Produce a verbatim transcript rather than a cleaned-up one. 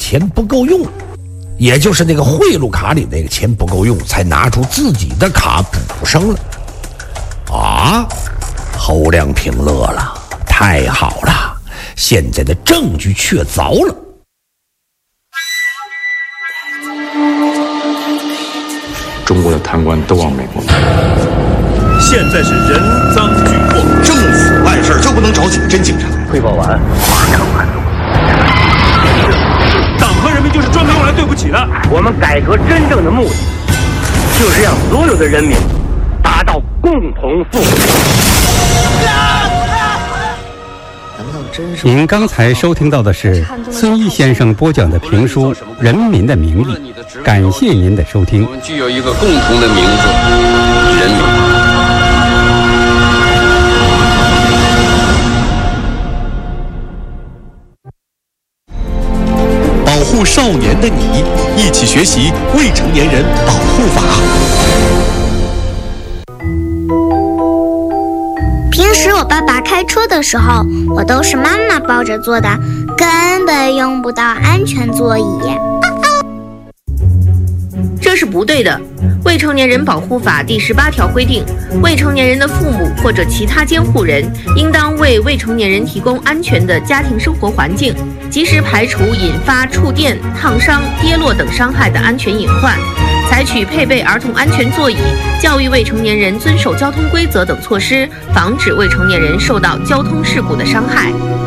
钱不够用，也就是那个贿赂卡里那个钱不够用，才拿出自己的卡补上了。啊，侯亮平乐了，太好了，现在的证据确凿了。 中国的贪官都往美国跑， 现在是人赃俱获， 政府办事就不能找紧真警察。 汇报完，马上hand动。 党和人民就是专门用来对不起的。 我们改革真正的目的，就是让所有的人民达到共同富裕。 您刚才收听到的是孙毅先生播讲的评书《人民的名义》，感谢您的收听。 我们具有一个共同的名字——人民。 保护少年的你，一起学习未成年人保护法。 平时我爸爸开车的时候，我都是妈妈抱着坐的，根本用不到安全座椅。 这是不对的。未成年人保护法第十八条规定，未成年人的父母或者其他监护人应当为未成年人提供安全的家庭生活环境，及时排除引发触电、烫伤、跌落等伤害的安全隐患，采取配备儿童安全座椅、教育未成年人遵守交通规则等措施，防止未成年人受到交通事故的伤害。